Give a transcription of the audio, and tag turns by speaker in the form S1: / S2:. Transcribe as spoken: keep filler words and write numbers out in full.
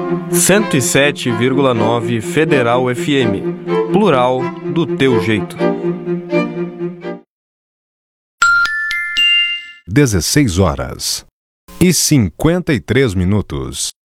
S1: cento e sete vírgula nove Federal F M. Plural do teu jeito.
S2: dezesseis horas e cinquenta e três minutos.